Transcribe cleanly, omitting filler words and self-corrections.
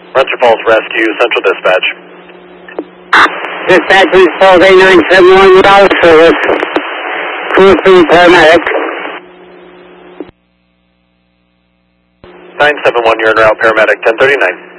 Runcher Falls Rescue, Central Dispatch. Dispatch, East Falls A971 route service. 2-3 paramedic. 971, you're en route, paramedic 1039.